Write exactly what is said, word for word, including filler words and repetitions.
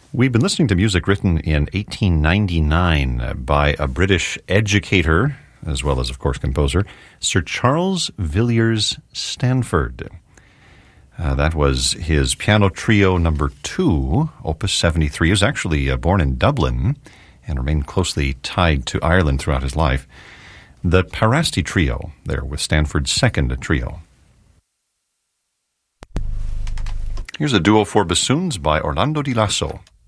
We've been listening to music written in eighteen ninety-nine by a British educator, as well as, of course, composer, Sir Charles Villiers Stanford. Uh, that was his piano trio number two, Opus seventy-three. He was actually uh, born in Dublin and remained closely tied to Ireland throughout his life. The Parasti Trio, there with Stanford's second trio. Here's a duo for bassoons by Orlando Di Lasso.